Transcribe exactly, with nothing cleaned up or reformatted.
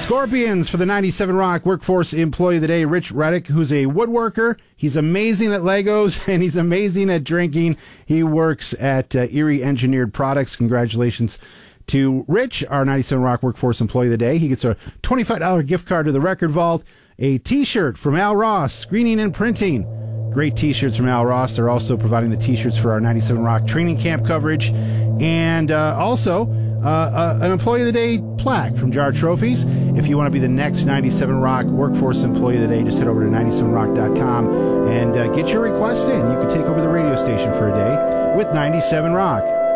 Scorpions for the ninety-seven Rock Workforce Employee of the Day, Rich Reddick, who's a woodworker. He's amazing at Legos, and he's amazing at drinking. He works at uh, Erie Engineered Products. Congratulations to Rich, our ninety-seven Rock Workforce Employee of the Day. He gets a twenty-five dollars gift card to the Record Vault, a T-shirt from Al Ross, Screening and Printing. Great T-shirts from Al Ross. They're also providing the T-shirts for our ninety-seven Rock training camp coverage. And uh, also uh, uh, an Employee of the Day plaque from Jar Trophies. If you want to be the next ninety-seven Rock Workforce Employee of the Day, just head over to ninety-seven rock dot com and uh, get your request in. You can take over the radio station for a day with ninety-seven Rock.